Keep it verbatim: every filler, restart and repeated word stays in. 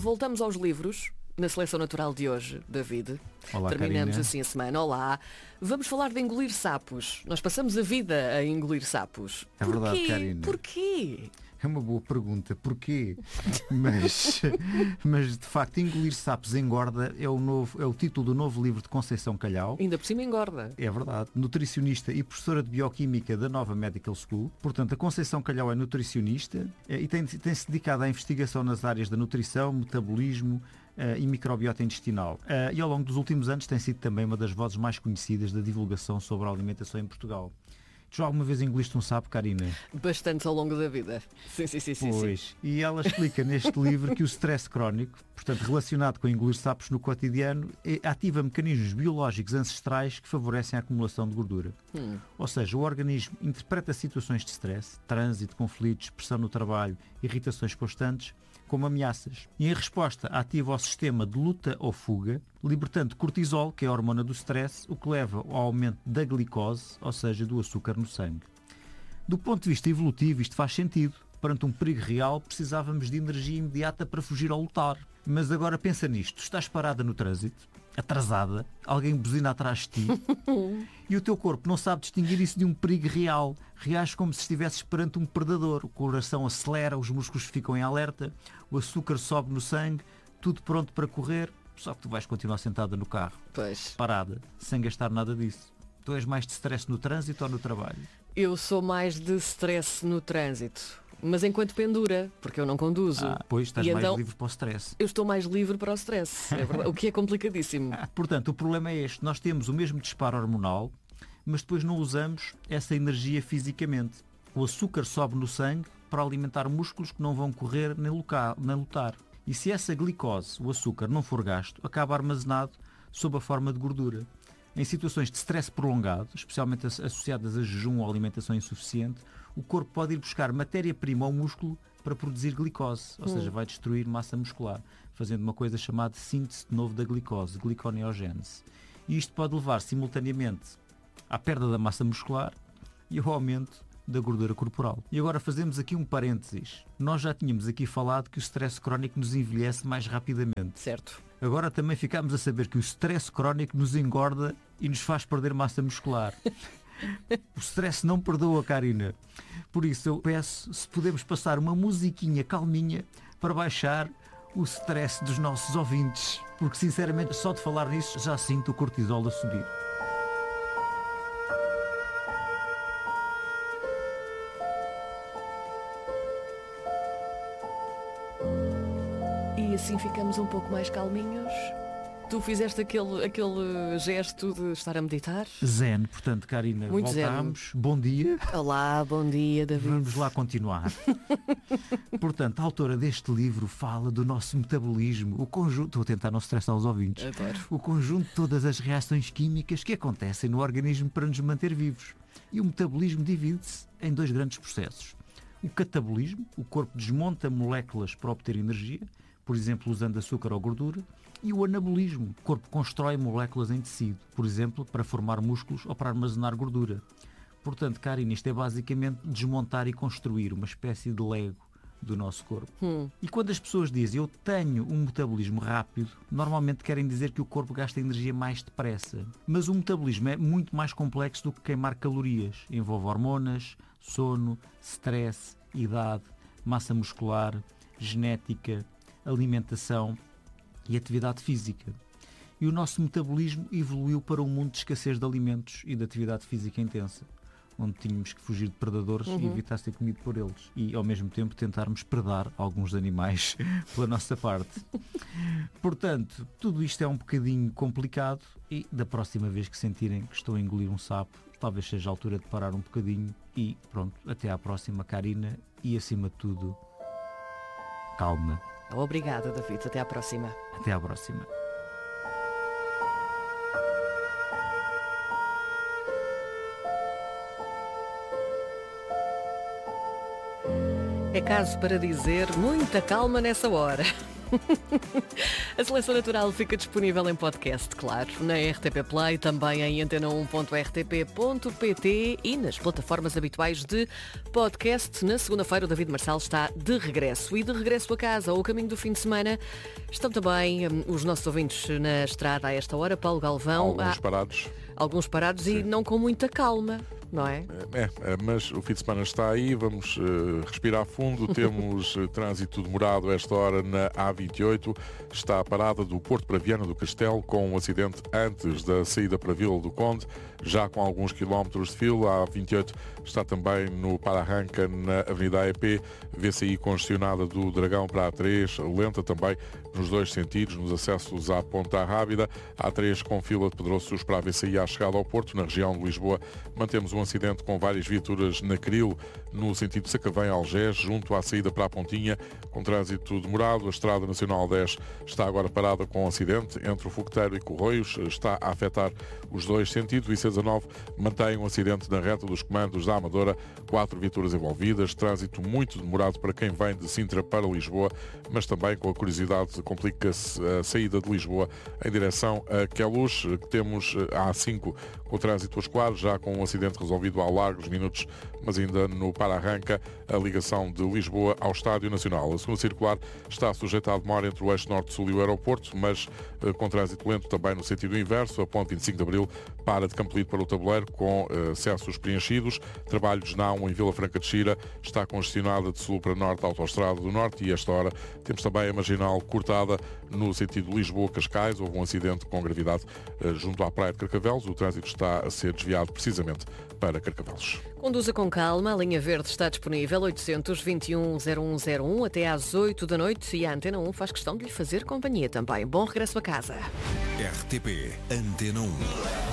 voltamos aos livros na seleção natural de hoje, David. Olá, Terminamos Karina. assim a semana. Olá. Vamos falar de engolir sapos. Nós passamos a vida a engolir sapos. É Porquê? verdade, Karina. Porquê? É uma boa pergunta, porquê? Mas, mas de facto, engolir sapos engorda é o, novo, é o título do novo livro de Conceição Calhau. Ainda por cima engorda. É verdade. Nutricionista e professora de Bioquímica da Nova Medical School. Portanto, a Conceição Calhau é nutricionista e tem, tem-se dedicado à investigação nas áreas da nutrição, metabolismo uh, e microbiota intestinal. Uh, e ao longo dos últimos anos tem sido também uma das vozes mais conhecidas da divulgação sobre a alimentação em Portugal. Tu já alguma vez engoliste um sapo, Karina? Bastante ao longo da vida. Sim, sim, sim, sim. Pois. Sim. E ela explica neste livro que o stress crónico, portanto relacionado com engolir sapos no cotidiano, ativa mecanismos biológicos ancestrais que favorecem a acumulação de gordura. Hum. Ou seja, o organismo interpreta situações de stress, trânsito, conflitos, pressão no trabalho, irritações constantes, como ameaças. E em resposta ativa o sistema de luta ou fuga, libertando cortisol, que é a hormona do stress, o que leva ao aumento da glicose, ou seja, do açúcar no sangue. Do ponto de vista evolutivo, isto faz sentido. Perante um perigo real, precisávamos de energia imediata para fugir ou lutar. Mas agora pensa nisto, estás parada no trânsito, atrasada, alguém buzina atrás de ti e o teu corpo não sabe distinguir isso de um perigo real. Reage como se estivesses perante um predador. O coração acelera, os músculos ficam em alerta, o açúcar sobe no sangue, tudo pronto para correr, só que tu vais continuar sentada no carro, Pois. parada, sem gastar nada disso. Tu és mais de stress no trânsito ou no trabalho? Eu sou mais de stress no trânsito. Mas enquanto pendura, porque eu não conduzo. Ah, pois estás E mais então, livre para o stress. eu estou mais livre para o stress. É verdade, o que é complicadíssimo. Portanto, o problema é este. Nós temos o mesmo disparo hormonal, mas depois não usamos essa energia fisicamente. O açúcar sobe no sangue para alimentar músculos que não vão correr nem lutar. Nem lutar. E se essa glicose, o açúcar, não for gasto, acaba armazenado sob a forma de gordura. Em situações de stress prolongado, especialmente associadas a jejum ou alimentação insuficiente, o corpo pode ir buscar matéria-prima ao músculo para produzir glicose, ou hum. seja, vai destruir massa muscular, fazendo uma coisa chamada síntese de novo da glicose, gliconeogênese. E isto pode levar simultaneamente à perda da massa muscular e ao aumento da gordura corporal. E agora fazemos aqui um parênteses. Nós já tínhamos aqui falado que o stress crónico nos envelhece mais rapidamente. Certo. Agora também ficámos a saber que o stress crónico nos engorda e nos faz perder massa muscular. O stress não perdoa, Karina. Por isso eu peço se podemos passar uma musiquinha calminha para baixar o stress dos nossos ouvintes. Porque sinceramente só de falar nisso já sinto o cortisol a subir. E assim ficamos um pouco mais calminhos. Tu fizeste aquele, aquele gesto de estar a meditar? Zen, portanto, Karina, Muito voltámos. Bom dia. Olá, bom dia, David. Vamos lá continuar. Portanto, a autora deste livro fala do nosso metabolismo, o conjunto, estou a tentar não estressar os ouvintes, Adoro. o conjunto de todas as reações químicas que acontecem no organismo para nos manter vivos. E o metabolismo divide-se em dois grandes processos. O catabolismo, o corpo desmonta moléculas para obter energia, por exemplo, usando açúcar ou gordura, e o anabolismo, o corpo constrói moléculas em tecido, por exemplo, para formar músculos ou para armazenar gordura. Portanto, Karina, isto é basicamente desmontar e construir uma espécie de Lego do nosso corpo. Hum. E quando as pessoas dizem eu tenho um metabolismo rápido, normalmente querem dizer que o corpo gasta energia mais depressa. Mas o metabolismo é muito mais complexo do que queimar calorias. Envolve hormonas, sono, stress, idade, massa muscular, genética, alimentação e atividade física. E o nosso metabolismo evoluiu para um mundo de escassez de alimentos e de atividade física intensa, onde tínhamos que fugir de predadores Uhum. e evitar ser comido por eles. E, ao mesmo tempo, tentarmos predar alguns animais pela nossa parte. Portanto, tudo isto é um bocadinho complicado e, da próxima vez que sentirem que estou a engolir um sapo, talvez seja a altura de parar um bocadinho e, pronto, até à próxima, Karina. E, acima de tudo, calma. Obrigada, David. Até à próxima. Até à próxima. É caso para dizer muita calma nessa hora. A Seleção Natural fica disponível em podcast, claro, na R T P Play, também em antena um ponto r t p ponto p t e nas plataformas habituais de podcast. Na segunda-feira o David Marçal está de regresso. E de regresso a casa, ao caminho do fim de semana, estão também hum, os nossos ouvintes na estrada a esta hora. Paulo Galvão. Alguns há... parados. Alguns parados Sim. E não com muita calma. Não é? É, é, mas o fim de semana está aí, vamos uh, respirar fundo. Temos uh, trânsito demorado a esta hora na A vinte e oito, está a parada do Porto para Viana do Castelo, com um acidente antes da saída para Vila do Conde, já com alguns quilómetros de fila. A A vinte e oito está também no para-arranca na Avenida A E P, vê-se aí congestionada do Dragão para a A três, lenta também nos dois sentidos, nos acessos à Ponta Rábida. A A três com fila de Pedroços para a V C I à chegada ao Porto, na região de Lisboa. Mantemos um acidente com várias viaturas na Cril, no sentido de Sacavém-Algés, junto à saída para a Pontinha, com trânsito demorado. A Estrada Nacional dez está agora parada com um acidente entre o Fogueteiro e Correios, está a afetar os dois sentidos. O I C dezanove mantém um acidente na reta dos comandos da Amadora, quatro viaturas envolvidas, trânsito muito demorado para quem vem de Sintra para Lisboa, mas também com a curiosidade complica-se a saída de Lisboa em direção a Queluz. Temos a A cinco com o trânsito escolar, já com um acidente resolvido há largos minutos, mas ainda no para-arranca, a ligação de Lisboa ao Estádio Nacional. A segunda circular está sujeita à demora entre o eixo norte-sul e o aeroporto, mas eh, com trânsito lento também no sentido inverso. A ponte vinte e cinco de Abril para de Campolide para o Tabuleiro, com eh, acessos preenchidos. Trabalhos na A um em Vila Franca de Xira, está congestionada de sul para norte a Autoestrada do Norte, e a esta hora temos também a marginal cortada no sentido Lisboa-Cascais. Houve um acidente com gravidade eh, junto à Praia de Carcavelos. O trânsito está a ser desviado precisamente para Carcavelos. Conduza com calma, a linha verde está disponível, oitocentos, vinte e um, zero um zero um, até às oito da noite, e a Antena um faz questão de lhe fazer companhia também. Bom regresso a casa. R T P Antena um.